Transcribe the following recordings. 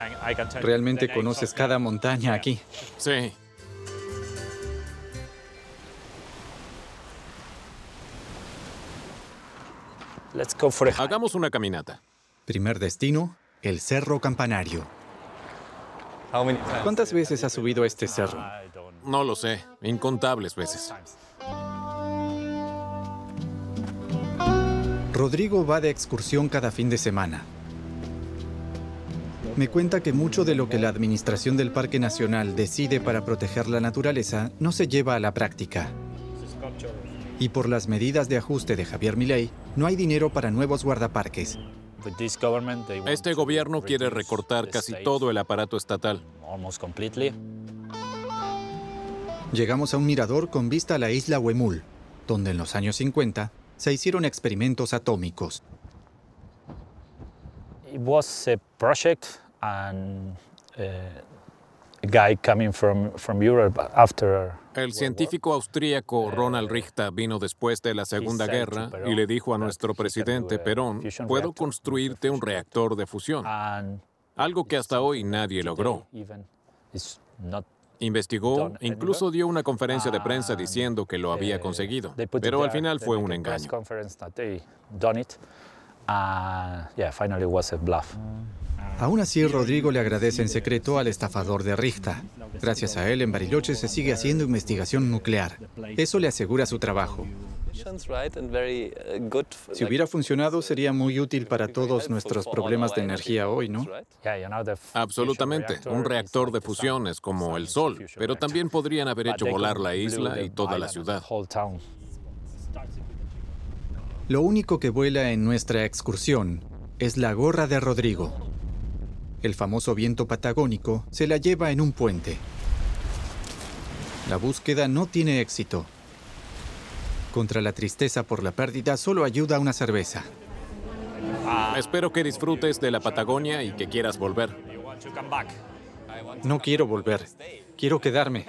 Realmente conoces cada montaña aquí. Sí. Hagamos una caminata. Primer destino, el Cerro Campanario. ¿Cuántas veces has subido a este cerro? No lo sé, incontables veces. Rodrigo va de excursión cada fin de semana. Me cuenta que mucho de lo que la administración del Parque Nacional decide para proteger la naturaleza no se lleva a la práctica. Y por las medidas de ajuste de Javier Milei, no hay dinero para nuevos guardaparques. Este gobierno quiere recortar casi todo el aparato estatal. Llegamos a un mirador con vista a la isla Huemul, donde en los años 50 se hicieron experimentos atómicos. It was a project and a guy coming from Europe after. El científico austríaco Ronald Richter vino después de la Segunda Guerra y le dijo a nuestro presidente Perón, puedo construirte un reactor de fusión, algo que hasta hoy nadie logró. Investigó, incluso dio una conferencia de prensa diciendo que lo había conseguido, pero al final fue un engaño. Aún así, Rodrigo le agradece en secreto al estafador de Richter. Gracias a él, en Bariloche se sigue haciendo investigación nuclear. Eso le asegura su trabajo. Si hubiera funcionado, sería muy útil para todos nuestros problemas de energía hoy, ¿no? Absolutamente. Un reactor de fusión es como el Sol, pero también podrían haber hecho volar la isla y toda la ciudad. Lo único que vuela en nuestra excursión es la gorra de Rodrigo. El famoso viento patagónico se la lleva en un puente. La búsqueda no tiene éxito. Contra la tristeza por la pérdida solo ayuda una cerveza. Espero que disfrutes de la Patagonia y que quieras volver. No quiero volver. Quiero quedarme.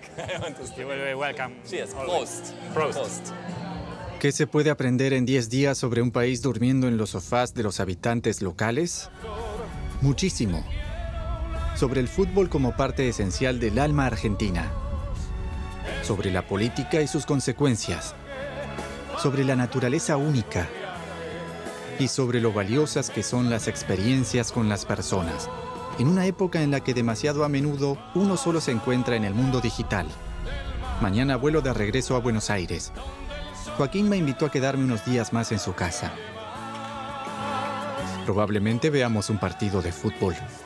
¿Qué se puede aprender en 10 días sobre un país durmiendo en los sofás de los habitantes locales? Muchísimo. Sobre el fútbol como parte esencial del alma argentina. Sobre la política y sus consecuencias. Sobre la naturaleza única. Y sobre lo valiosas que son las experiencias con las personas. En una época en la que demasiado a menudo uno solo se encuentra en el mundo digital. Mañana vuelo de regreso a Buenos Aires. Joaquín me invitó a quedarme unos días más en su casa. Probablemente veamos un partido de fútbol.